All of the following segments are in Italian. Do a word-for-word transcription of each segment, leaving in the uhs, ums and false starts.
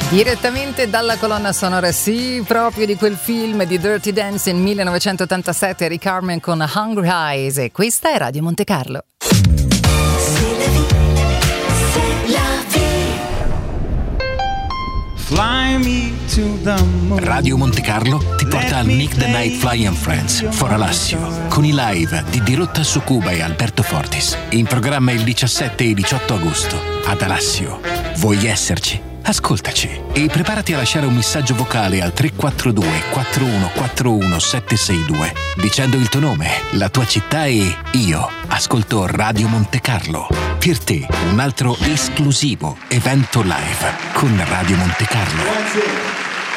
Direttamente dalla colonna sonora, sì, proprio di quel film di Dirty Dancing millenovecentottantasette, Eric Carmen con Hungry Eyes, e questa è Radio Monte Carlo. Radio Monte Carlo ti porta al Nick the Night Fly and Friends for Alassio, con i live di Dirotta su Cuba e Alberto Fortis, in programma il diciassette e diciotto agosto ad Alassio. Vuoi esserci? Ascoltaci e preparati a lasciare un messaggio vocale al tre quattro due quattro uno quattro uno sette sei due dicendo il tuo nome, la tua città e io ascolto Radio Monte Carlo. Per te un altro esclusivo evento live con Radio Monte Carlo. Grazie.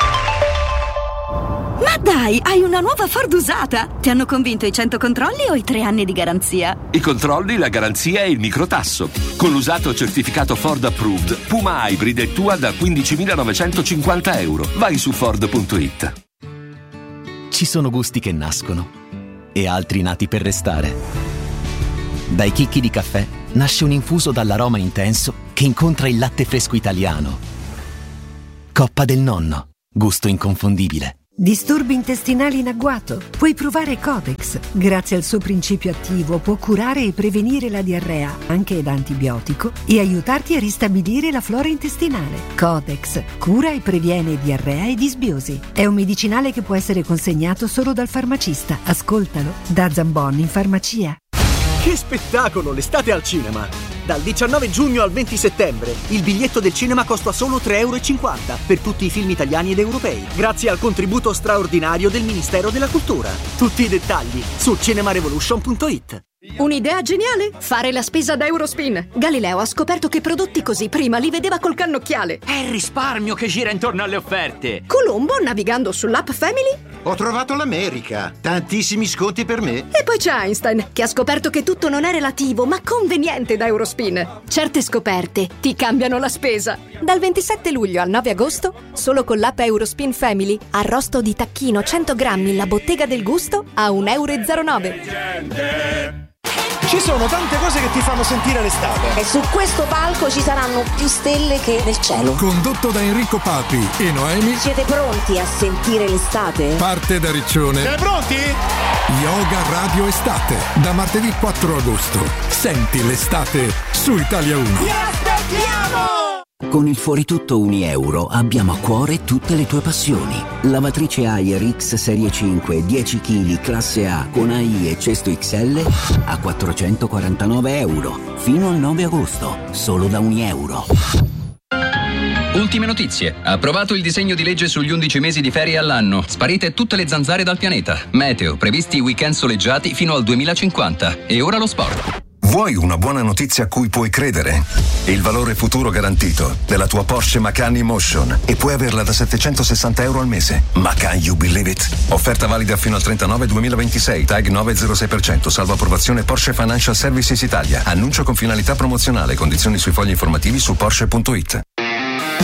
Ma dai, hai una nuova Ford usata! Ti hanno convinto i cento controlli o i tre anni di garanzia? I controlli, la garanzia e il microtasso. Con l'usato certificato Ford Approved, Puma Hybrid è tua da quindicimilanovecentocinquanta euro. Vai su Ford punto it. Ci sono gusti che nascono e altri nati per restare. Dai chicchi di caffè nasce un infuso dall'aroma intenso che incontra il latte fresco italiano. Coppa del nonno, gusto inconfondibile. Disturbi intestinali in agguato? Puoi provare Codex. Grazie al suo principio attivo può curare e prevenire la diarrea, anche ed antibiotico, e aiutarti a ristabilire la flora intestinale. Codex cura e previene diarrea e disbiosi. È un medicinale che può essere consegnato solo dal farmacista. Ascoltalo da Zambon in farmacia. Che spettacolo, l'estate al cinema! Dal diciannove giugno al venti settembre il biglietto del cinema costa solo tre euro e cinquanta per tutti i film italiani ed europei, grazie al contributo straordinario del Ministero della Cultura. Tutti i dettagli su cinemarevolution punto it. Un'idea geniale? Fare la spesa da Eurospin. Galileo ha scoperto che prodotti così prima li vedeva col cannocchiale. È il risparmio che gira intorno alle offerte. Colombo, navigando sull'app Family, ho trovato l'America. Tantissimi sconti per me. E poi c'è Einstein, che ha scoperto che tutto non è relativo, ma conveniente da Eurospin. Certe scoperte ti cambiano la spesa. Dal ventisette luglio al nove agosto, solo con l'app Eurospin Family, arrosto di tacchino cento grammi La Bottega del Gusto a un euro e zero nove. Ci sono tante cose che ti fanno sentire l'estate. E su questo palco ci saranno più stelle che nel cielo. Condotto da Enrico Papi e Noemi. Siete pronti a sentire l'estate? Parte da Riccione. Siete pronti? Yoga Radio Estate. Da martedì quattro agosto. Senti l'estate su Italia uno. Ti aspettiamo! Con il Fuori Tutto Unieuro abbiamo a cuore tutte le tue passioni. Lavatrice Haier X Serie cinque dieci chilogrammi classe A con A I e cesto X L a quattrocentoquarantanove euro. Fino al nove agosto, solo da Unieuro. Ultime notizie. Approvato il disegno di legge sugli undici mesi di ferie all'anno. Sparite tutte le zanzare dal pianeta. Meteo, previsti weekend soleggiati fino al duemilacinquanta. E ora lo sport. Vuoi una buona notizia a cui puoi credere? Il valore futuro garantito della tua Porsche Macan E-Motion, e puoi averla da settecentosessanta euro al mese. Macan, you believe it? Offerta valida fino al trentanove duemilaventisei, tag nove zero sei per cento, salvo approvazione Porsche Financial Services Italia. Annuncio con finalità promozionale, condizioni sui fogli informativi su Porsche punto it.